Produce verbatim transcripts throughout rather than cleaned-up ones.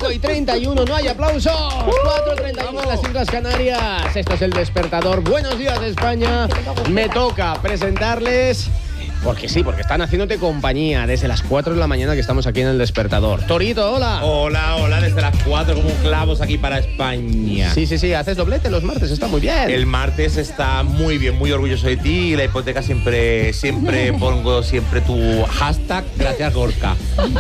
cuatro y treinta y uno, no hay aplausos. cuatro y treinta y uno en las Islas Canarias. Esto es El Despertador. Buenos días, España. Me toca presentarles... Porque sí, porque están haciéndote compañía desde las cuatro de la mañana que estamos aquí en El Despertador. Torito, hola. Hola, hola, desde las cuatro como clavos aquí para España. Sí, sí, sí, haces doblete los martes, está muy bien. El martes está muy bien, muy orgulloso de ti y la hipoteca siempre, siempre pongo siempre tu hashtag, gracias Gorka.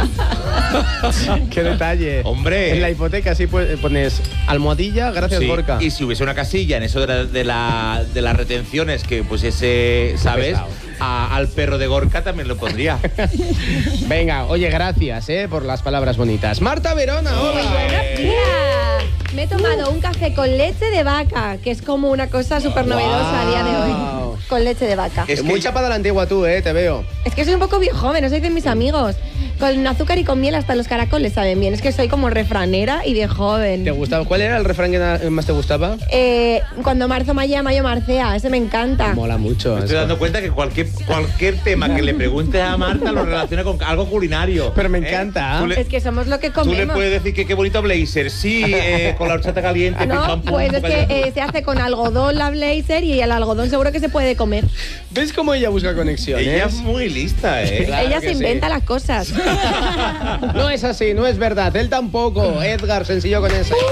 Qué detalle. Hombre. En la hipoteca sí pones almohadilla, gracias Sí, Gorka. y si hubiese una casilla en eso de, la, de, la, de las retenciones que pues ese, ¿sabes? A, al perro de Gorka también lo pondría. Venga, oye, gracias eh, por las palabras bonitas. Marta Verona, hola. Buenos días. Me he tomado un café con leche de vaca, que es como una cosa súper novedosa wow. a día de hoy. Con leche de vaca. Es muy chapada la antigua tú, eh, te veo. Es que soy un poco viejo joven, eso dicen mis amigos. Con azúcar y con miel hasta los caracoles saben bien. Es que soy como refranera y de joven. ¿Te gustaba? ¿Cuál era el refrán que más te gustaba? Eh, cuando marzo maya, mayo marcea. Ese me encanta. Mola mucho. Me estoy dando cuenta que cualquier, cualquier tema que le preguntes a Marta lo relaciona con algo culinario. Pero me encanta. ¿Eh? Le, es que somos lo que comemos. Tú le puedes decir que qué bonito blazer. Sí, eh, con la horchata caliente. No, pim, pam, pum, pues es que eh, se hace con algodón la blazer y el algodón seguro que se puede comer. ¿Ves cómo ella busca conexiones? Ella es muy lista, ¿eh? Claro ella se inventa sí. las cosas. No es así, no es verdad. Él tampoco. Edgar, sencillo con esa.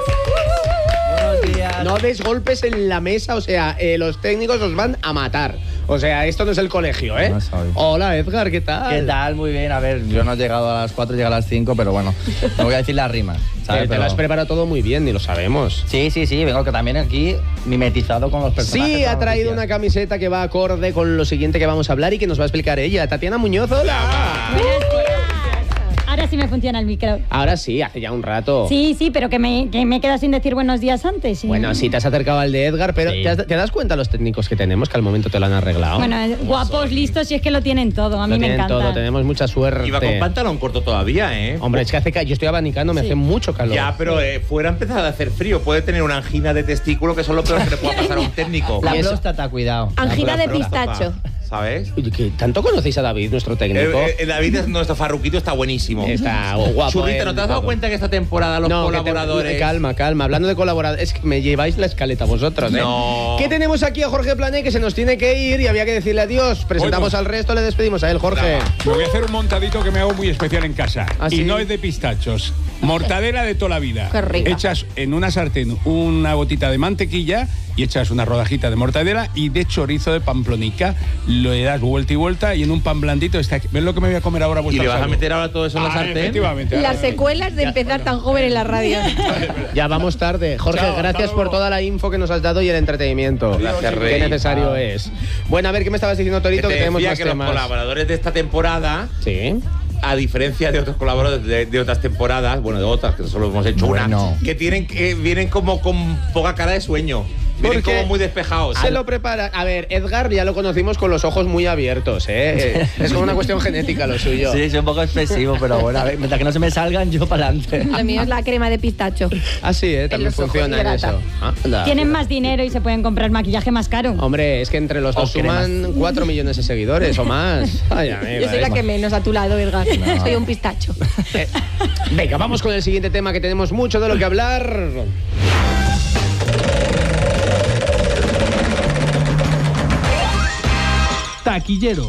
Buenos días. No des golpes en la mesa, o sea, eh, los técnicos os van a matar. O sea, esto no es el colegio, ¿eh? No soy. Hola, Edgar, ¿qué tal? ¿Qué tal? Muy bien. A ver, yo no he llegado a las cuatro, llego a las cinco, pero bueno, no voy a decir las rimas, ¿sabes? Te, te pero... lo has preparado todo muy bien, ni lo sabemos. Sí, sí, sí, vengo que también aquí mimetizado con los personajes. Sí, ha traído una camiseta que va acorde con lo siguiente que vamos a hablar y que nos va a explicar ella. Tatiana Muñoz, hola. Buenos días. Ahora sí me funciona el micro. Ahora sí, hace ya un rato. Sí, sí, pero que me, que me he quedado sin decir buenos días antes. ¿Sí? Bueno, sí, te has acercado al de Edgar, pero sí. ¿te, has, ¿te das cuenta los técnicos que tenemos que al momento te lo han arreglado? Bueno, guapos, listos, y es que lo tienen todo. A mí lo me tienen encanta. todo, tenemos mucha suerte. Iba con pantalón corto todavía, ¿eh? Hombre, es que hace yo estoy abanicando, me sí. hace mucho calor. Ya, pero eh, fuera empezado a hacer frío. Puede tener una angina de testículo, que son lo peor que le pueda pasar a un técnico. La próstata, cuidado. Angina de próstata, pistacho. ¿Sabes? Oye, ¿qué tanto conocéis a David, nuestro técnico? Eh, eh, David, nuestro farruquito, está buenísimo. Está guapo. Churrita, ¿no te has dado cuenta que esta temporada los no, colaboradores... Te, calma, calma. Hablando de colaboradores, es que me lleváis la escaleta vosotros, ¿eh? No. ¿Qué tenemos aquí a Jorge Plané, que se nos tiene que ir y había que decirle adiós? Presentamos bueno. al resto, le despedimos a él, Jorge. Me voy a hacer un montadito que me hago muy especial en casa. ¿Ah, y sí? no es de pistachos. Mortadela de toda la vida. Qué rica. Echas en una sartén una gotita de mantequilla y echas una rodajita de mortadela y de chorizo de pamplonica. Lo le das vuelta y vuelta y en un pan blandito está. ¿Ves lo que me voy a comer ahora? ¿Y le vas a meter ahora todo eso en la ah, sartén? Efectivamente. Las secuelas de ya, empezar bueno. tan joven en la radio. Ya vamos tarde. Jorge, Chao, gracias por toda la info que nos has dado y el entretenimiento. Gracias, Qué Rey. necesario ah. es. Bueno, a ver, ¿qué me estabas diciendo, Torito? Que, que tenemos más que temas. Los colaboradores de esta temporada... Sí. A diferencia de otros colaboradores de, de otras temporadas, bueno, de otras, que solo hemos hecho bueno. una, que tienen que vienen como con poca cara de sueño. Vienen como muy despejados. Se lo prepara. A ver, Edgar ya lo conocimos con los ojos muy abiertos, ¿eh? Es como una cuestión genética lo suyo. Sí, soy un poco expresivo, pero bueno, a ver, mientras que no se me salgan, yo para adelante. Lo mío es la crema de pistacho. Ah, sí, ¿eh? También funciona en eso. Ah, Tienen más dinero y se pueden comprar maquillaje más caro. Hombre, es que entre los dos suman cuatro millones de seguidores o más. Ay, amiga, yo soy la que menos a tu lado, Edgar. No. Soy un pistacho. Eh, venga, vamos con el siguiente tema, que tenemos mucho de lo que hablar. Taquillero.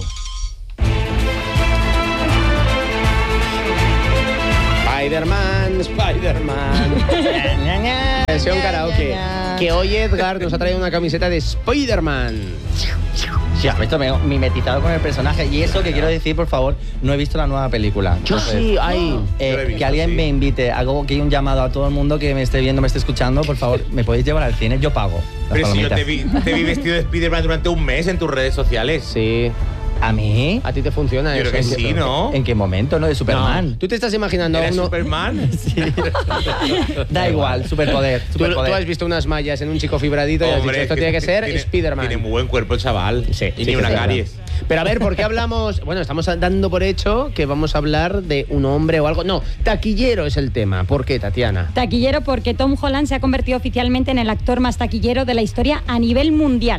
Spider-Man, Spider-Man. Versión karaoke. Que hoy Edgar nos ha traído una camiseta de Spider-Man. Sí, esto me he mimetizado con el personaje. Y eso que quiero decir, por favor, no he visto la nueva película. Yo Entonces, sí, ahí. Eh, visto, que alguien sí. me invite. Hago aquí un llamado a todo el mundo que me esté viendo, me esté escuchando. Por favor, ¿me podéis llevar al cine? Yo pago. Pero si yo te vi, te vi vestido de Spider-Man durante un mes en tus redes sociales. Sí. ¿A mí? ¿A ti te funciona Yo eso? creo que sí, ¿no? ¿En qué momento? ¿No? De Superman. No. ¿Tú te estás imaginando a ¿Eres uno? Superman? Sí. Da igual, superpoder. Tú, superpoder. tú has visto unas mallas en un chico fibradito y has Hombre, dicho, esto que tiene que ser tiene, Spider-Man. Tiene muy buen cuerpo el chaval. Sí, y sí, ni una sí, caries. sí. Pero a ver, ¿por qué hablamos? Bueno, estamos dando por hecho que vamos a hablar de un hombre o algo. No, taquillero es el tema. ¿Por qué, Tatiana? Taquillero porque Tom Holland se ha convertido oficialmente en el actor más taquillero de la historia a nivel mundial.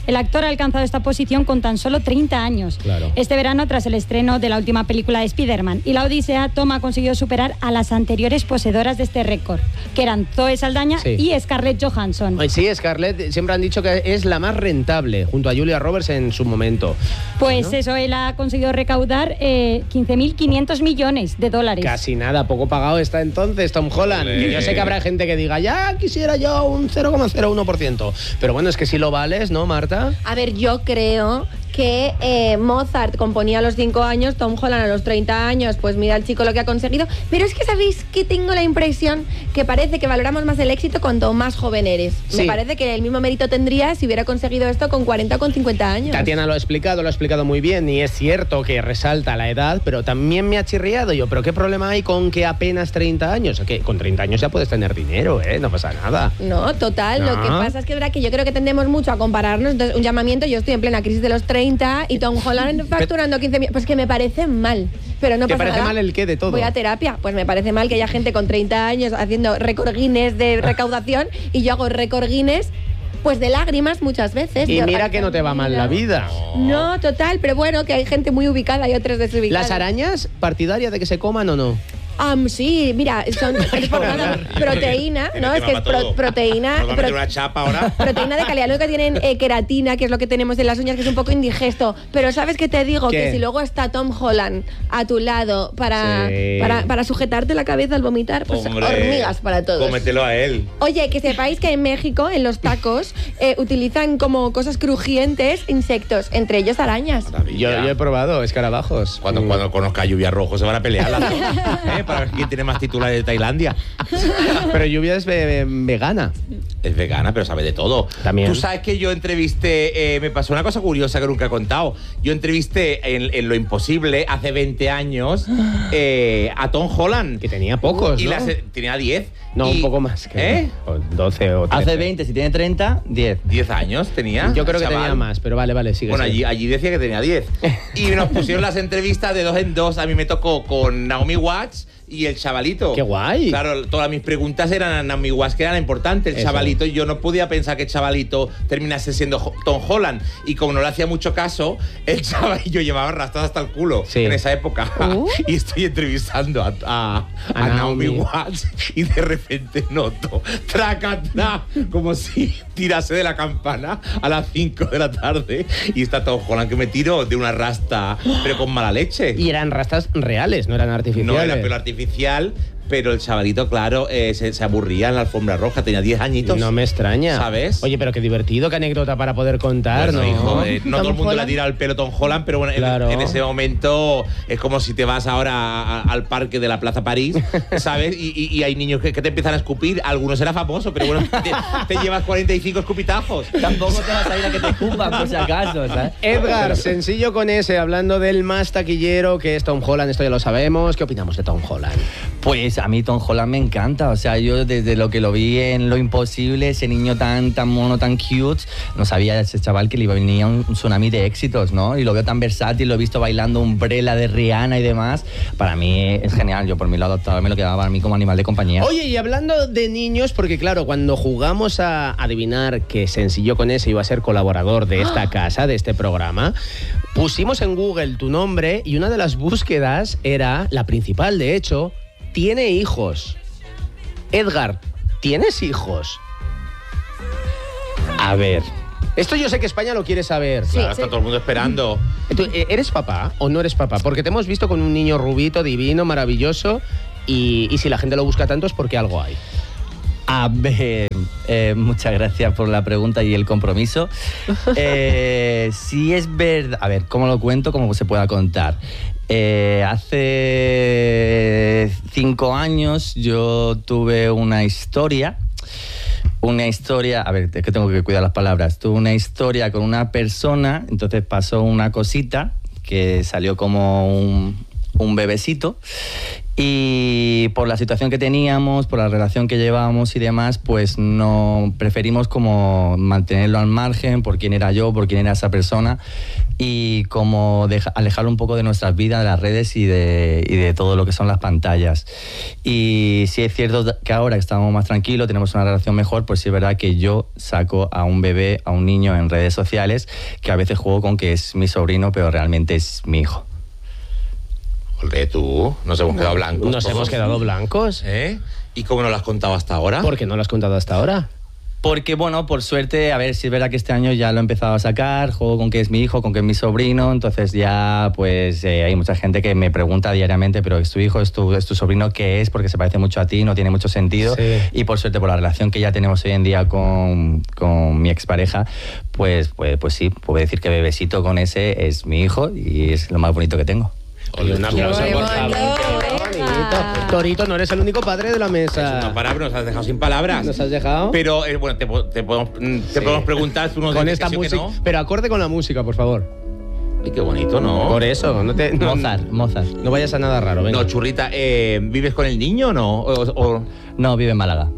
El actor ha alcanzado esta posición con tan solo treinta años. Claro. Este verano, tras el estreno de la última película de Spider-Man y la Odisea, Tom ha conseguido superar a las anteriores poseedoras de este récord, que eran Zoe Saldaña Sí. y Scarlett Johansson. Sí, Scarlett siempre han dicho que es la más rentable, junto a Julia Roberts en su momento. Pues ¿no? eso, él ha conseguido recaudar eh, quince mil quinientos millones de dólares. Casi nada, poco pagado está entonces Tom Holland. Ole. Yo sé que habrá gente que diga, ya quisiera yo un cero coma cero uno por ciento. Pero bueno, es que si lo vales, ¿no, Marta? A ver, yo creo que eh, Mozart componía a los cinco años, Tom Holland a los treinta años, pues mira el chico lo que ha conseguido. Pero es que sabéis que tengo la impresión que parece que valoramos más el éxito cuanto más joven eres. Sí. Me parece que el mismo mérito tendría si hubiera conseguido esto con cuarenta o con cincuenta años. Tatiana lo ha explicado, lo ha explicado muy bien y es cierto que resalta la edad, pero también me ha chirriado yo. ¿Pero qué problema hay con que apenas treinta años? Que con treinta años ya puedes tener dinero, ¿eh? No pasa nada. No, total. No. Lo que pasa es que es verdad que yo creo que tendemos mucho a compararnos. Entonces, un llamamiento, yo estoy en plena crisis de los treinta y Tom Holland facturando quince mil. Pues que me parece mal. Pero no ¿Te pasa parece nada. mal el qué de todo? Voy a terapia. Pues me parece mal que haya gente con treinta años haciendo récord Guinness de recaudación y yo hago récord Guinness pues de lágrimas muchas veces. Y Yo, mira ay, que no te va mal la vida. No, total, pero bueno, que hay gente muy ubicada y otras desubicadas. ¿Las arañas, partidaria de que se coman o no? Um, sí, mira, son es por nada, proteína, ¿no? Es que es pro- proteína. Nos va a pro- meter una chapa ahora. Proteína de calidad. Luego que tienen eh, queratina, que es lo que tenemos en las uñas, que es un poco indigesto. Pero ¿sabes qué te digo? ¿Qué? Que si luego está Tom Holland a tu lado para, Sí. para, para sujetarte la cabeza al vomitar, pues Hombre, hormigas para todos. Cómetelo a él. Oye, que sepáis que en México, en los tacos, eh, utilizan como cosas crujientes insectos, entre ellos arañas. Yo, Maravilla. yo he probado escarabajos. Cuando, Mm. cuando conozca a Lluvia Rojo se van a pelear las dos, ¿eh? Para ver quién tiene más titulares de Tailandia. Pero Lluvia es ve- vegana. Es vegana, pero sabe de todo. También. Tú sabes que yo entrevisté, eh, me pasó una cosa curiosa que nunca he contado. Yo entrevisté en, en Lo Imposible hace veinte años eh, a Tom Holland. Que tenía pocos, Y ¿no? las- tenía diez. No, Y- un poco más. Que ¿Eh? o doce o trece. Hace veinte, si tiene treinta, diez. diez años tenía. Yo creo que chaval. tenía más, pero vale, vale, sigue. Bueno, sigue. allí, allí decía que tenía diez. Y nos pusieron las entrevistas de dos en dos. A mí me tocó con Naomi Watts y el chavalito. ¡Qué guay! Claro, todas mis preguntas eran a Naomi Watts, que era la importante. El Eso. chavalito, y yo no podía pensar que el chavalito terminase siendo Ho- Tom Holland. Y como no le hacía mucho caso, el chavalillo llevaba arrastrado hasta el culo Sí. en esa época. Uh. Y estoy entrevistando a, a, A a Naomi Naomi. Watts y de repente noto traca, tra, como si tirase de la campana a las cinco de la tarde y está Tom Holland que me tiró de una rasta, pero con mala leche. Y eran rastas reales, no eran artificiales. No era pelo artificial, pero el chavalito, claro, eh, se, se aburría en la alfombra roja, tenía diez añitos. No me extraña. ¿Sabes? Oye, pero qué divertido, qué anécdota para poder contar, Bueno, ¿no? hijo, eh, no Tom todo el mundo Holland. le tira el pelo Tom Holland, pero bueno, en- Claro. en, ese momento es como si te vas ahora a- a- al parque de la Plaza París, ¿sabes? Y, y- y hay niños que, que te empiezan a escupir, algunos era famoso, pero bueno, te, te llevas cuarenta y cinco escupitajos. Tampoco te vas a ir a que te escupan, por si acaso, ¿sabes? Edgar, sencillo con ese, hablando del más taquillero que es Tom Holland, esto ya lo sabemos. ¿Qué opinamos de Tom Holland? Pues a mí Tom Holland me encanta, o sea, yo desde lo que lo vi en Lo Imposible, ese niño tan tan mono, tan cute, no sabía ese chaval que le iba a venir un, un tsunami de éxitos, ¿no? Y lo veo tan versátil, lo he visto bailando Umbrella de Rihanna y demás, para mí es genial, yo por mí lo adoptaba, me lo quedaba para mí como animal de compañía. Oye, y hablando de niños, porque claro, cuando jugamos a adivinar que Sencillo con ese iba a ser colaborador de esta casa, de este programa, pusimos en Google tu nombre y una de las búsquedas era, la principal de hecho, tiene hijos. Edgar, ¿tienes hijos? A ver, esto yo sé que España lo quiere saber. Sí, Claro, sí. está todo el mundo esperando. Tú, eh, ¿Eres papá o no eres papá? Porque te hemos visto con un niño rubito, divino, maravilloso, y, y si la gente lo busca tanto es porque algo hay. A ver, eh, muchas gracias por la pregunta y el compromiso. Eh, sí es verdad, a ver, ¿cómo lo cuento? ¿Cómo se pueda contar? Eh, hace cinco años yo tuve una historia, una historia, a ver, es que tengo que cuidar las palabras, tuve una historia con una persona, entonces pasó una cosita que salió como un, un bebecito. Y por la situación que teníamos, por la relación que llevábamos y demás, pues no preferimos como mantenerlo al margen por quién era yo, por quién era esa persona y como deja, alejarlo un poco de nuestras vidas, de las redes y de, y de todo lo que son las pantallas. Y sí es cierto que ahora que estamos más tranquilos, tenemos una relación mejor, pues sí es verdad que yo saco a un bebé, a un niño en redes sociales, que a veces juego con que es mi sobrino, pero realmente es mi hijo. Olé, tú, nos hemos quedado blancos. Nos todos. hemos quedado blancos. ¿Eh? ¿Y cómo no lo has contado hasta ahora? ¿Por qué no lo has contado hasta ahora? Porque, bueno, por suerte, a ver, si es verdad que este año ya lo he empezado a sacar, juego con que es mi hijo, con que es mi sobrino, entonces ya, pues, eh, hay mucha gente que me pregunta diariamente, pero ¿es tu hijo, es tu, es tu sobrino? ¿Qué es? Porque se parece mucho a ti, no tiene mucho sentido. Sí. Y por suerte, por la relación que ya tenemos hoy en día con, con mi expareja, pues, pues, pues sí, puedo decir que Bebesito con ese es mi hijo y es lo más bonito que tengo. Oye, un aplauso, Qué por favor. bonito, Qué venga. bonito. Torito, no eres el único padre de la mesa. No, para, nos has dejado sin palabras. ¿Nos has dejado? Pero, eh, bueno, te, po- te podemos, mm, te Sí. podemos preguntar, tú nos Con dices esta que sí o que música. no. Pero acorde con la música, por favor. Ay, qué bonito, ¿no? Por eso, no te. No, Mozart, Mozart. No vayas a nada raro, venga. No, churrita, eh, ¿vives con el niño o no? O, o- No, vive en Málaga.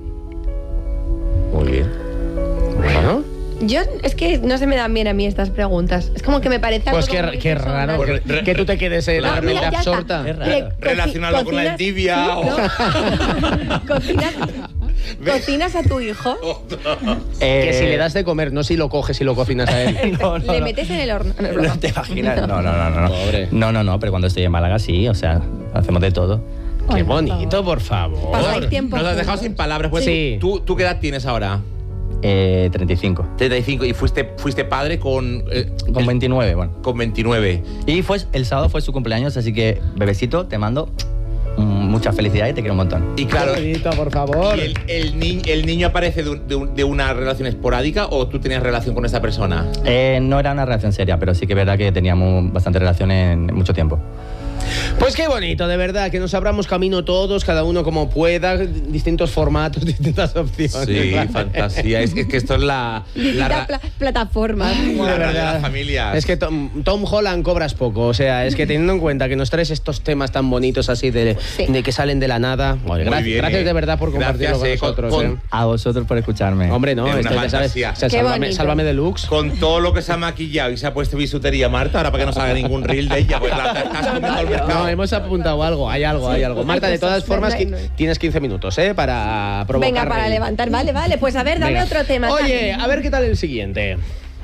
Muy bien. Bueno. Yo, es que no se me dan bien a mí estas preguntas. Es como que me parece algo Pues como qué, muy qué personal. raro que, Re- que tú te quedes eh, Ah, realmente mira, ya está. absorta. Es raro. Eh, coci- Relacionarlo con la cocinas- endivia sí, o- ¿no? cocinas, cocinas a tu hijo, Eh, Que si le das de comer, no si lo coges y lo cocinas a él. no, no, le no. metes en el horno. No, es broma. ¿No te imaginas? No, no, no, no. No. Pobre. no, no, no, pero cuando estoy en Málaga sí, o sea, hacemos de todo. Qué Ay, por bonito, por favor. Pasáis tiempo Nos has dejado juntos. sin palabras. Pues, Sí. ¿tú, ¿Tú qué edad tienes ahora? Eh, treinta y cinco. treinta y cinco. ¿Y fuiste, fuiste padre con, eh, Con el- veintinueve, bueno. con veintinueve? Y fue, el sábado fue su cumpleaños, así que, Bebesito, te mando mm, mucha felicidad y te quiero un montón. Y claro, Qué bonito, por favor. ¿y el, el, ni- el niño aparece de, un- de un- de una relación esporádica o tú tenías relación con esa persona? Eh, no era una relación seria, pero sí que es verdad que teníamos bastante relación en mucho tiempo. Pues qué bonito, de verdad, que nos abramos camino todos, cada uno como pueda, distintos formatos, distintas opciones. Sí, ¿vale? fantasía. Es, es que esto es la, la, Distintas ra- pla- plataformas. la De radio de verdad. las familias. Es que Tom, Tom Holland cobras poco, o sea, es que teniendo en cuenta que nos traes estos temas tan bonitos así de, Sí. de que salen de la nada, oye, Muy gra- bien, gracias eh. de verdad por compartirlo Gracias, eh, con con- nosotros. con- eh. A vosotros por escucharme. Hombre, no, Es esto una ya sabes, fantasía. o sea, Qué sálvame, bonito. sálvame deluxe. Con todo lo que se ha maquillado y se ha puesto bisutería, Marta, ahora para que no salga ningún reel de ella, pues la te estás comiendo el mercado. No, hemos apuntado algo, hay algo, hay algo. Marta, de todas cosas, formas, ¿verdad? qui- tienes quince minutos, ¿eh? Para provocar. Venga, para reír. levantar. Vale, vale. Pues a ver, dame Venga. otro tema. Oye, a ver qué tal el siguiente.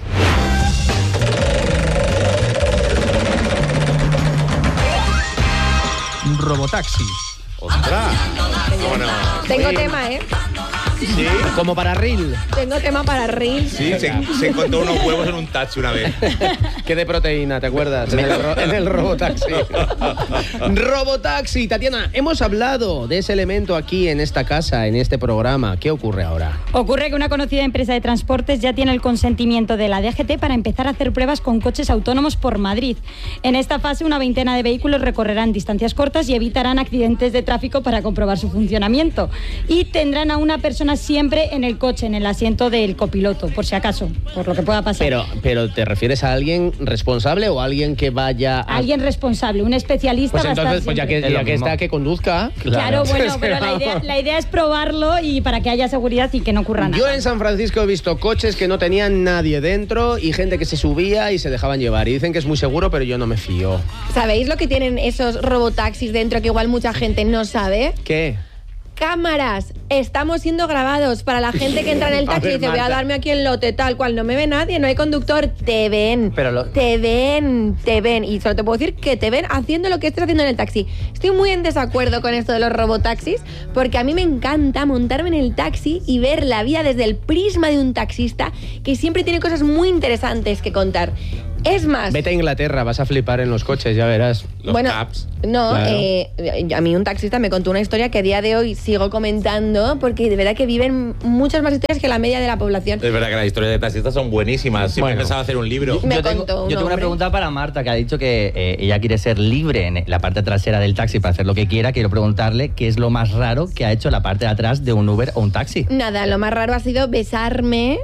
Robotaxi. ¡Ostras! ¿Cómo no? Tengo Oye. tema, ¿eh? Sí, Como para reel. Tengo tema para Reels. sí, se, se encontró unos huevos en un taxi una vez. Que de proteína, ¿te acuerdas? En el, ro- en el Robotaxi. Robotaxi, Tatiana, hemos hablado de ese elemento aquí en esta casa, en este programa. ¿Qué ocurre ahora? Ocurre que una conocida empresa de transportes ya tiene el consentimiento de la D G T para empezar a hacer pruebas con coches autónomos por Madrid. En esta fase, una veintena de vehículos recorrerán distancias cortas y evitarán accidentes de tráfico para comprobar su funcionamiento. Y tendrán a una persona siempre en el coche, en el asiento del copiloto, por si acaso, por lo que pueda pasar. Pero, pero ¿te refieres a alguien responsable o a alguien que vaya a... Alguien responsable, un especialista Pues va a estar entonces, pues ya que, siempre. Es lo ya que mismo. está, que conduzca. Claro, bueno, pero la idea, la idea es probarlo y para que haya seguridad y que no ocurra nada. Yo en San Francisco he visto coches que no tenían nadie dentro y gente que se subía y se dejaban llevar. Y dicen que es muy seguro, pero yo no me fío. ¿Sabéis lo que tienen esos robotaxis dentro que igual mucha gente no sabe? ¿Qué? Cámaras, estamos siendo grabados para la gente que entra en el A taxi y ver, dice voy a Marta. darme aquí el lote tal cual, no me ve nadie, no hay conductor, te ven, Pero lo- te ven, te ven y solo te puedo decir que te ven haciendo lo que estés haciendo en el taxi. Estoy muy en desacuerdo con esto de los robotaxis porque a mí me encanta montarme en el taxi y ver la vida desde el prisma de un taxista que siempre tiene cosas muy interesantes que contar. Es más, Vete a Inglaterra, vas a flipar en los coches, ya verás. Los bueno, cabs. no, Claro. eh, a mí un taxista me contó una historia que a día de hoy sigo comentando porque de verdad que viven muchas más historias que la media de la población. Es verdad que las historias de taxistas son buenísimas. Siempre Bueno. he pensado hacer un libro. Me yo tengo, contó un yo tengo una hombre. pregunta para Marta, que ha dicho que eh, ella quiere ser libre en la parte trasera del taxi para hacer lo que quiera. Quiero preguntarle qué es lo más raro que ha hecho la parte de atrás de un Uber o un taxi. Nada, lo más raro ha sido besarme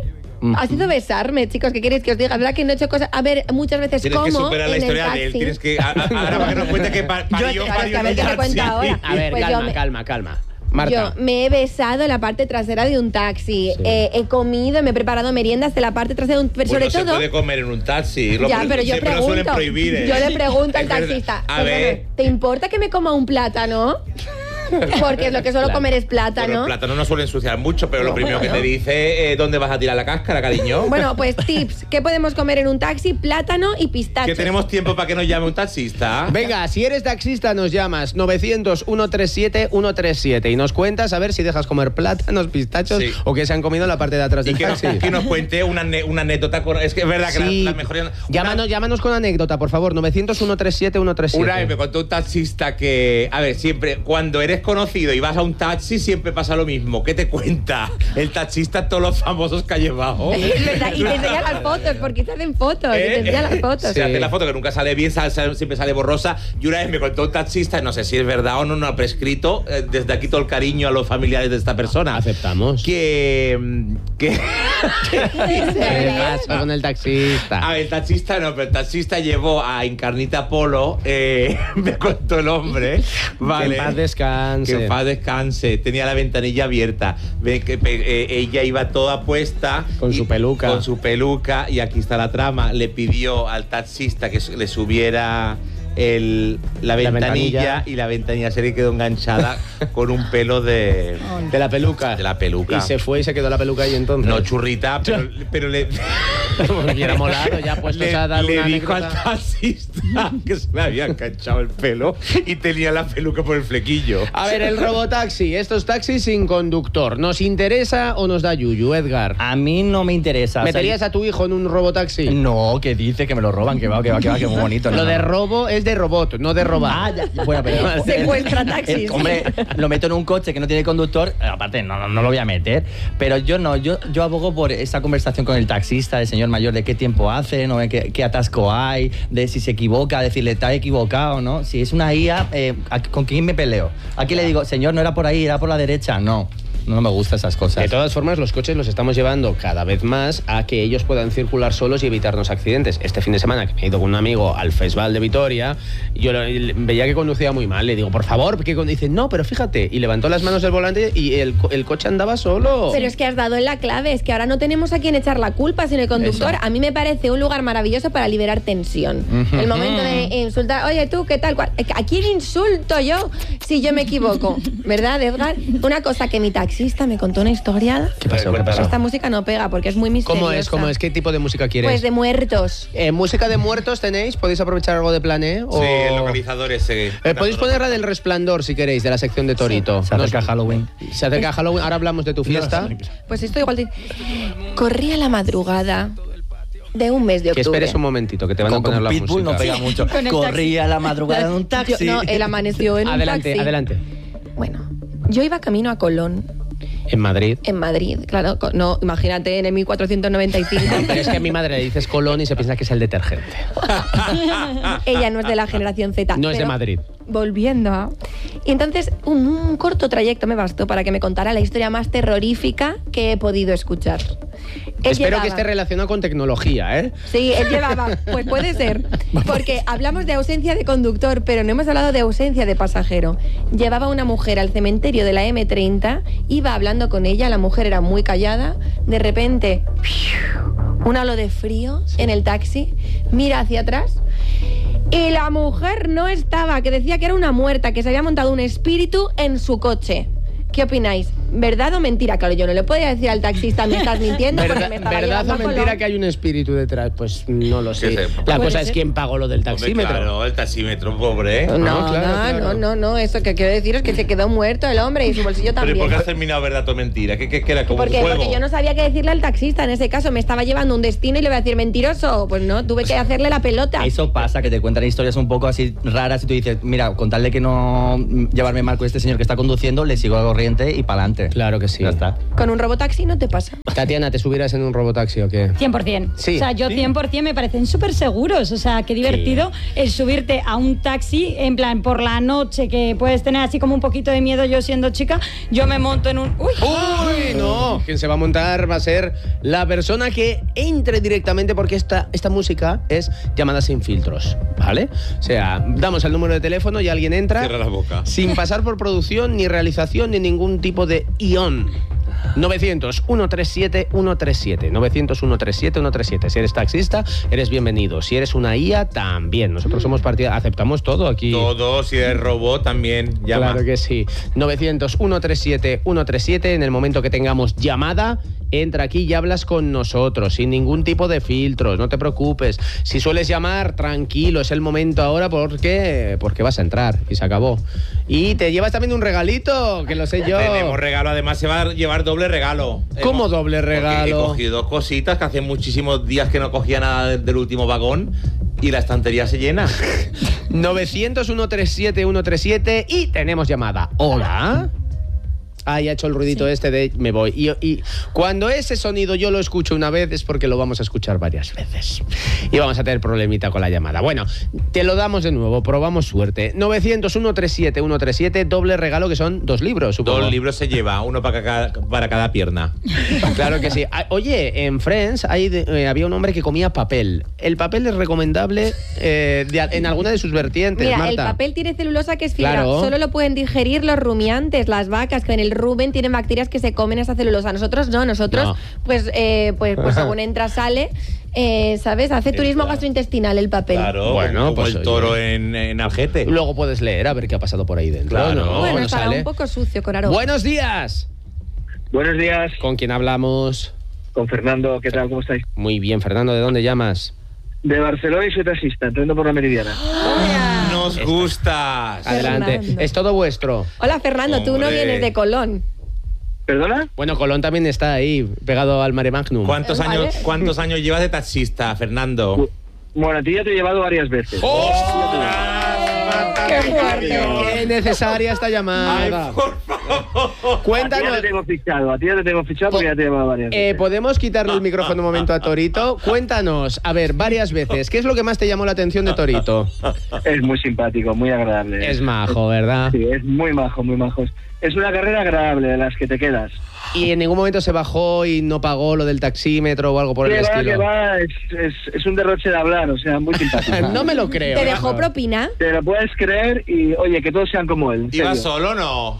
Ha sido besarme, chicos, ¿qué queréis que os diga? ¿Verdad que no he hecho cosas? A ver, muchas veces Tienes como que superar la en el historia de él. taxi. Tienes que. a- a- Ahora para que nos cuente que pa- parió, Yo- parió a ver, en ¿qué un te cuenta taxi. ahora? A ver, Pues yo calma, me- calma, calma. Marta. Yo me he besado en la parte trasera de un taxi, Sí. eh, he comido, me he preparado meriendas de la parte trasera de un... Pero Pues sobre no todo... se puede comer en un taxi. Lo Ya, pro- pero yo siempre lo suelen pregunto, prohibir. ¿eh? yo le pregunto al Es verdad. taxista, A "Perdona, ver. ¿te importa que me coma un plátano? Porque es lo que suelo Claro. comer es Bueno, plátano. el plátano no suele ensuciar mucho, pero lo No, primero bueno. que te dice es dónde vas a tirar la cáscara, cariño. Bueno, pues tips. ¿Qué podemos comer en un taxi? Plátano y pistacho. que tenemos tiempo para que nos llame un taxista. Venga, si eres taxista nos llamas novecientos, ciento treinta y siete, ciento treinta y siete y nos cuentas a ver si dejas comer plátanos, pistachos Sí. o que se han comido en la parte de atrás Y del que nos, taxi. que nos cuente una, ane- una anécdota. Con, es que es verdad que Sí. la, la mejor. Llámanos, llámanos con anécdota, por favor. novecientos, ciento treinta y siete, ciento treinta y siete. Una vez me contó un taxista que, a ver, siempre, cuando eres conocido y vas a un taxi, siempre pasa lo mismo. ¿Qué te cuenta el taxista todos los famosos que ha llevado? Es verdad, y te enseña las fotos, porque se hacen fotos, y te ¿Eh? enseña las fotos. Se hace la foto que nunca sale bien, sale- sale- siempre sale borrosa. Y una vez me contó un taxista, no sé si es verdad o no, no ha prescrito, eh, desde aquí todo el cariño a los familiares de esta persona. Aceptamos. Que. mm, que ¿Qué pasa con el taxista? A ver, el taxista no, pero el taxista llevó a Encarnita Polo, eh, me contó el hombre, vale. Que en paz descanse. Que en paz descanse. Tenía la ventanilla abierta. Ve que pe- eh, ella iba toda puesta. Con y- su peluca. Con su peluca, y aquí está la trama. Le pidió al taxista que su- le subiera el, la, La ventanilla, ventanilla. y la ventanilla se le quedó enganchada con un pelo de, De la peluca. de la peluca. Y se fue y se quedó la peluca ahí entonces. No churrita, pero, pero le. Me hubiera molado ya puestos le, a dar le una dijo al anécdota. taxista que se le había enganchado el pelo y tenía la peluca por el flequillo. A ver, el robotaxi, estos taxis sin conductor, ¿nos interesa o nos da yuyu, Edgar? A mí no me interesa. o sea, ¿Meterías a tu hijo en un robotaxi? No, que dice que me lo roban, que va, que va, que va, que muy bonito. no, Lo no, de no. robo es de robot, no de robar. Ah, ya, bueno, pero Secuestra taxis. Eh, hombre, lo meto en un coche que no tiene conductor, eh, aparte no, no, no lo voy a meter, pero yo no, yo, yo abogo por esa conversación con el taxista, el señor mayor, de qué tiempo hace, ¿no? qué, qué atasco hay, de si se equivoca, decirle, está equivocado, ¿no? Si es una I A, eh, ¿a- ¿con quién me peleo? Aquí le digo, señor, no era por ahí, era por la derecha, no. No me gustan esas cosas. De todas formas, los coches los estamos llevando cada vez más a que ellos puedan circular solos y evitarnos accidentes. Este fin de semana, que me he ido con un amigo al Festival de Vitoria, yo lo- veía que conducía muy mal. Le digo, por favor, que con-". dice, no, pero fíjate. Y levantó las manos del volante y el, co- el coche andaba solo. Pero es que has dado en la clave, es que ahora no tenemos a quien echar la culpa, sino el conductor. Eso. A mí me parece un lugar maravilloso para liberar tensión. El momento de insultar, oye tú, ¿qué tal? cual? ¿A quién insulto yo si yo me equivoco? ¿Verdad, Edgar? Una cosa que mi taxista me contó una historia. ¿Qué pasó? ¿Qué pasó? Esta música no pega porque es muy misteriosa. ¿Cómo es? ¿Cómo es? ¿Qué tipo de música quieres? Pues de muertos. Eh, ¿Música de muertos tenéis? ¿Podéis aprovechar algo de plané? O... Sí, el localizador ese. Eh, podéis poner la del Resplandor si queréis, de la sección de Torito. Se acerca Nos- Halloween. Se acerca Halloween. Ahora hablamos de tu fiesta. Pues esto igual de... Corría la madrugada de un mes de Que octubre. esperes un momentito, que te van a Con, poner con la Pitbull música. no pega mucho. Con el Corría a la madrugada en un taxi. Yo- no, él amaneció en Adelante, un taxi. adelante. Bueno, yo iba camino a Colón, En Madrid. en Madrid. Claro, co- no, imagínate en el mil cuatrocientos noventa y cinco. Pero es que a mi madre le dices Colón y se piensa que es el detergente. Ella no es de la generación Z. No es de pero Madrid. Volviendo a... Y entonces, un, un corto trayecto me bastó para que me contara la historia más terrorífica que he podido escuchar. Él Espero llevaba- que esté relacionado con tecnología, ¿eh? Sí, él llevaba, pues puede ser, porque hablamos de ausencia de conductor, pero no hemos hablado de ausencia de pasajero. Llevaba una mujer al cementerio de la eme treinta, iba hablando con ella, la mujer era muy callada, de repente, un halo de frío en el taxi, mira hacia atrás y la mujer no estaba, que decía que era una muerta, que se había montado un espíritu en su coche. ¿Qué opináis? ¿Verdad o mentira? Claro, yo no le podía decir al taxista, me estás mintiendo, porque ¿Verdad, me estaba verdad llevando o a mentira Colón. que hay un espíritu detrás? Pues no lo sé. Sí, sí. La Puede cosa es ser. quién pagó lo del Hombre, taxímetro. claro, el taxímetro, pobre. ¿eh? No, No, no, claro, claro. no, no, no, eso que quiero decir es que se quedó muerto el hombre y su bolsillo Pero ¿y también. por qué has terminado verdad o mentira? ¿Qué, qué, qué era como Porque, un juego? porque yo no sabía qué decirle al taxista en ese caso, me estaba llevando un destino y le voy a decir mentiroso. Pues no, tuve que hacerle la pelota. Eso pasa, que te cuentan historias un poco así raras y tú dices, mira, con tal de que no llevarme mal con este señor que está conduciendo, le sigo corriendo corriente y para adelante. Claro que sí. Ya está. Con un robotaxi no te pasa. Tatiana, ¿te subieras en un robotaxi o qué? cien por ciento. Sí. O sea, yo cien por ciento me parecen súper seguros. O sea, qué divertido el subirte a un taxi, en plan, por la noche, que puedes tener así como un poquito de miedo. Yo siendo chica, yo me monto en un... ¡Uy! ¡Uy, no! Quien se va a montar va a ser la persona que entre directamente, porque esta, esta música es llamada sin filtros, ¿vale? O sea, damos el número de teléfono y alguien entra... Cierra la boca. Sin pasar por producción, ni realización, ni ningún tipo de guión. novecientos, ciento treinta y siete, ciento treinta y siete. novecientos, ciento treinta y siete, ciento treinta y siete. Si eres taxista, eres bienvenido. Si eres una I A, también. Nosotros somos partida, aceptamos todo aquí. Todo, si eres robot también. Llama. Claro que sí. novecientos, ciento treinta y siete, ciento treinta y siete. En el momento que tengamos llamada, entra aquí y hablas con nosotros, sin ningún tipo de filtros, no te preocupes. Si sueles llamar, tranquilo, es el momento ahora porque, porque vas a entrar y se acabó. Y te llevas también un regalito, que lo sé yo. Tenemos regalo, además se va a llevar doble regalo. ¿Cómo Hemos- doble porque regalo? He cogido dos cositas que hace muchísimos días que no cogía nada del, del último vagón y la estantería se llena. novecientos, ciento treinta y siete, ciento treinta y siete y tenemos llamada. Hola. Ah, ya ha hecho el ruidito este de me voy. Y, y cuando ese sonido yo lo escucho una vez es porque lo vamos a escuchar varias veces. Y vamos a tener problemita con la llamada. Bueno, te lo damos de nuevo, probamos suerte. novecientos, ciento treinta y siete, ciento treinta y siete, doble regalo que son dos libros, supongo. Dos libros se lleva, uno para cada, para cada pierna. Claro que sí. Ah, oye, en Friends hay de- eh, había un hombre que comía papel. ¿El papel es recomendable eh, de- en alguna de sus vertientes, Mira, Marta? el papel tiene celulosa que es fibra. Claro. Solo lo pueden digerir los rumiantes, las vacas, que en el rumen tienen bacterias que se comen esa celulosa. Nosotros no, nosotros, No. pues, eh, pues, pues según entra, sale, eh, ¿sabes? Hace turismo gastrointestinal el papel. Claro, Bueno, como pues, el oye. toro en, en Algete. Luego puedes leer a ver qué ha pasado por ahí dentro. Claro. ¿no? Bueno, No estará sale. un poco sucio con aroma. Buenos días. Buenos días, ¿Con quién hablamos? con Fernando, ¿qué tal? ¿Cómo estáis? Muy bien, Fernando, ¿de dónde llamas? De Barcelona y soy taxista, entrando por la Meridiana. Nos gustas. Adelante. Fernando. Es todo vuestro. Hola, Fernando, tú no Hombre. vienes de Colón. ¿Perdona? Bueno, Colón también está ahí, pegado al Mare Magnum. ¿Cuántos Vale. años, ¿Cuántos años llevas de taxista, Fernando? Bueno, a ti ya te he llevado varias veces. ¡Qué fuerte! ¡Qué necesaria esta Ay, llamada! por favor. A ti ya Cuéntanos. te tengo fichado, a ti ya te tengo fichado porque ya te he llevado varias Eh, veces. ¿Podemos quitarle el micrófono un momento a Torito? Cuéntanos, a ver, varias veces, ¿qué es lo que más te llamó la atención de Torito? Es muy simpático, muy agradable. Es majo, ¿verdad? Sí, es muy majo, muy majo. Es una carrera agradable de las que te quedas. Y en ningún momento se bajó y no pagó lo del taxímetro o algo por el Que va, que estilo. va, es, es- es un derroche de hablar, o sea, muy simpático. No me lo creo. ¿Te dejó no. propina? Te lo puedes creer y, oye, que todos sean como él. en ¿Ibas serio. solo o no?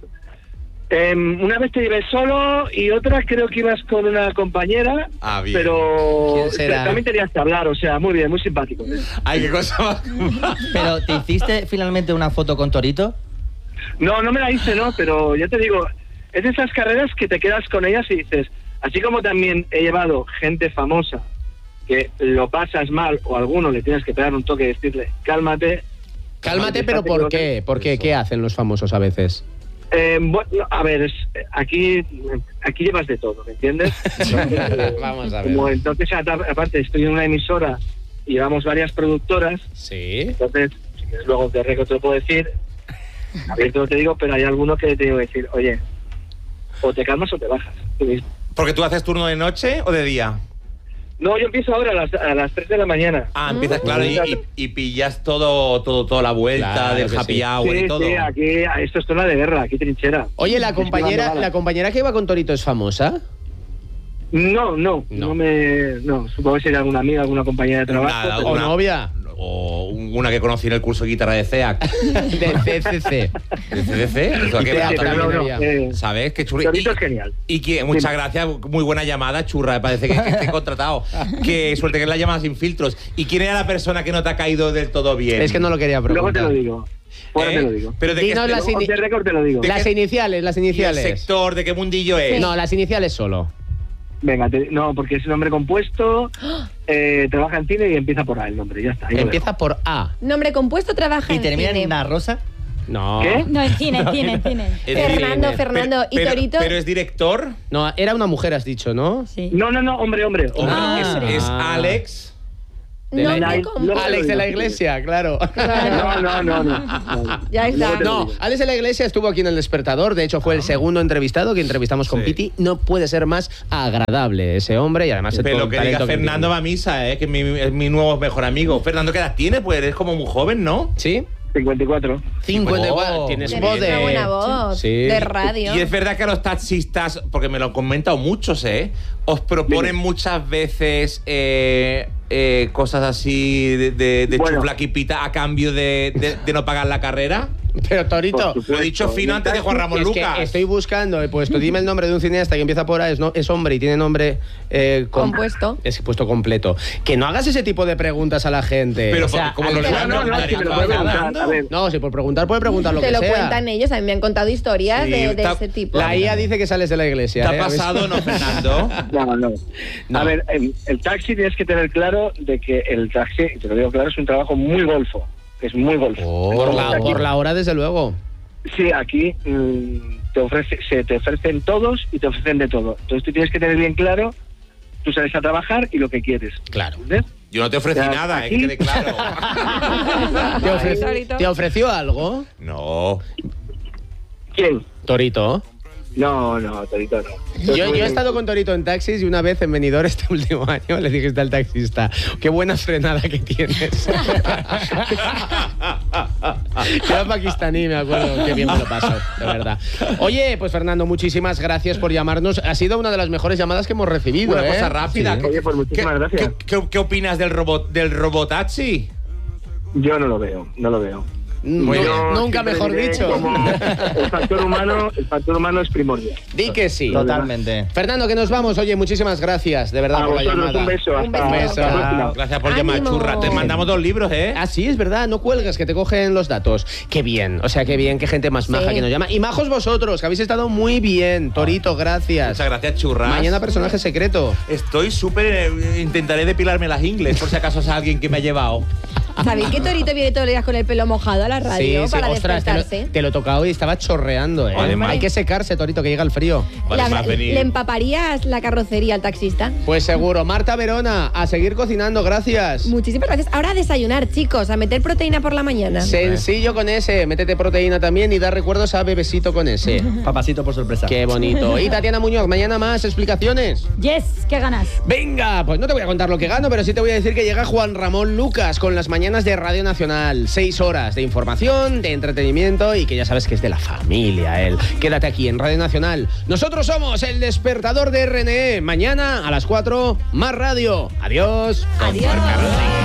Em, una vez te llevé solo y otra creo que ibas con una compañera, Ah, bien. pero ¿Quién será? también tenías que hablar, o sea, muy bien, muy simpático. Ay, qué cosa más. Pero, ¿te hiciste finalmente una foto con Torito? No, no me la hice, no, pero ya te digo, es de esas carreras que te quedas con ellas y dices, así como también he llevado gente famosa que lo pasas mal o a alguno le tienes que pegar un toque y decirle, cálmate. Cálmate, pero ¿por qué? ¿Por qué? ¿Qué hacen los famosos a veces? Eh, bueno, a ver, es- aquí, aquí llevas de todo, ¿me entiendes? Vamos a ver. Como entonces, a- aparte, estoy en una emisora y llevamos varias productoras, Sí. entonces, si quieres luego de récord te lo puedo decir, abierto te digo, pero hay alguno que te digo decir, oye, o te calmas o te bajas. tú mismo. ¿Porque tú haces turno de noche o de día? No, yo empiezo ahora a las, a las tres de la mañana. Ah, empiezas, claro, y, y- y pillas todo, todo, toda la vuelta Claro del que happy sí. hour sí, y todo. sí, aquí, esto es zona de guerra, aquí trinchera. Oye, la Esquivando compañera, balas. la compañera que iba con Torito es famosa. No, no, No. no, me... No, supongo que sería alguna amiga, alguna compañera de trabajo. Nada, pero- ¿O Una- novia? O una que conocí en el curso de guitarra de C E A C. De C C C. ¿De C D C? ¿Eso a Y qué C E va? A C pero no, también no, había. eh, ¿Sabes? Qué churri. Torito Y- es genial. Y que, muchas gracias, muy buena llamada, churra, me parece que, que esté contratado. Qué suerte que es la llamada sin filtros. ¿Y quién era la persona que no te ha caído del todo bien? Es que no lo quería Luego te preguntar. lo digo. Fuera ¿Eh? te lo digo. Pero de qué Dinos este- las Off ini- the record te lo digo. Las iniciales, las ¿Y el iniciales. sector de qué mundillo es? No, las iniciales solo. Venga, te- no, porque es un nombre compuesto, eh, trabaja en cine y empieza por A el nombre, ya está. ahí lo Empieza por A. Nombre compuesto, trabaja ¿Y en termina cine. en una rosa? No. ¿Qué? No, en cine, en cine, en cine. Es Fernando, decir, Fernando. pero- ¿Y pero- Torito? Pero es director. No, era una mujer, has dicho, ¿no? Sí. dejo. No, no, no, hombre, hombre. hombre. Hombre, Ah. es, es Alex. No, De No la- me Luego compro. te Alex lo de la digo. iglesia, claro. No, no, no, no. no. Ya está. Luego te lo No, digo. Alex de la Iglesia estuvo aquí en El Despertador, de hecho fue el segundo entrevistado que entrevistamos con Sí. Piti. No puede ser más agradable ese hombre y además el Pero todo lo que el diga talento que Fernando tiene. va a misa, ¿eh? Que es mi, es mi nuevo mejor amigo. Fernando, ¿qué edad tiene? Pues eres como muy joven, ¿no? ¿Sí? cincuenta y cuatro. cincuenta y cuatro. Oh, Tienes Tienes voz de... una buena voz Sí. de radio. Y es verdad que a los taxistas, porque me lo han comentado muchos, ¿eh? Os proponen Dime. muchas veces eh, eh, cosas así de, de, de Bueno. chuflaquipita a cambio de, de- de no pagar la carrera. Pero Torito, Por supuesto. Lo he dicho fino antes de Juan Ramón es que Lucas. estoy buscando, he puesto, dime el nombre de un cineasta que empieza por A, es, no, es hombre y tiene nombre eh, com- Compuesto. Es puesto completo. Que no hagas ese tipo de preguntas a la gente. Pero O sea, como lo pero le van a no, no, preguntar, sí, me lo ¿estás puede preguntar. hablando? A ver. no, si por preguntar puede preguntar lo Te que lo sea. cuentan ellos, a mí me han contado historias Sí, de, de está- ese tipo. La I A dice que sales de la iglesia. ¿Te ¿eh? ha pasado, no, Fernando? No, no, No. A ver, el, el taxi tienes que tener claro de que el taxi, y te lo digo claro, es un trabajo muy golfo. Es muy golfo. Por la, Aquí- por la hora, desde luego. Sí, aquí mm, te ofrece, se te ofrecen todos y te ofrecen de todo. Entonces tú tienes que tener bien claro, tú sales a trabajar y lo que quieres. Claro. ¿Entiendes? Yo no te ofrecí Ya, nada, ¿eh? aquí- Que quede claro. ¿Te, ofre- Torito. ¿Te ofreció algo? No. ¿Quién? Torito. No, no, Torito no. Yo, yo he estado con Torito en taxis y una vez en Benidorm este último año le dijiste al taxista, qué buena frenada que tienes. Era pakistaní, me acuerdo, qué bien me lo paso, de verdad. Oye, pues Fernando, muchísimas gracias por llamarnos. Ha sido una de las mejores llamadas que hemos recibido. Una ¿eh? cosa rápida. Oye, pues muchísimas ¿Qué, gracias. ¿qué, qué, qué opinas del robot del robotaxi? Yo no lo veo, no lo veo. Muy Yo bien. Nunca siempre mejor diré dicho. como el factor humano, el factor humano es primordial. Di que sí. Totalmente. Fernando, que nos vamos. Oye, muchísimas gracias, de verdad, A por la vosotros llamada. un beso, Un hasta, beso. hasta la próxima. Gracias por ¡Ánimo! llamar, churra. Te mandamos dos libros, ¿eh? Ah, sí, es verdad, no cuelgues, que te cogen los datos. Qué bien, o sea, qué bien, qué gente más maja Sí. que nos llama. Y majos vosotros, que habéis estado muy bien. Torito, gracias. Muchas gracias, churras. Mañana personaje secreto. Estoy súper... eh, intentaré depilarme las ingles, por si acaso es alguien que me ha llevado. ¿Sabéis que Torito viene todos los días con el pelo mojado a la radio para ostras, te lo, despertarse? te lo he tocado y estaba chorreando, ¿eh? Además- Hay que secarse, Torito, que llega el frío. Vale, La- va a venir. ¿Le empaparías la carrocería al taxista? Pues seguro. Marta Verona, a seguir cocinando, gracias. Muchísimas gracias. Ahora a desayunar, chicos, a meter proteína por la mañana. Sencillo con ese, métete proteína también y da recuerdos a Bebesito con ese. Papacito por sorpresa. Qué bonito. Y Tatiana Muñoz, mañana más explicaciones. Yes, ¿qué ganas? Venga, pues no te voy a contar lo que gano, pero sí te voy a decir que llega Juan Ramón Lucas con las mañanas de Radio Nacional. Seis horas de información, de entretenimiento y que ya sabes que es de la familia él. Quédate aquí en Radio Nacional. Nosotros somos el despertador de R N E. Mañana a las cuatro, más radio. Adiós. Adiós.